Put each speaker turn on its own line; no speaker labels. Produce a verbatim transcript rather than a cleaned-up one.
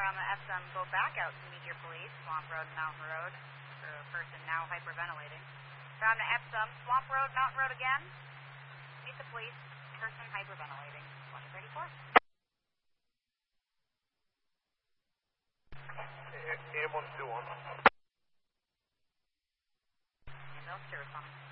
from F M, go back out to meet your police, Swamp Road and Mountain Road, for a person now hyperventilating. From F M, Swamp Road, Mountain Road again, meet the police, person hyperventilating, twenty thirty-four.
A M one two one.
And they'll stir something.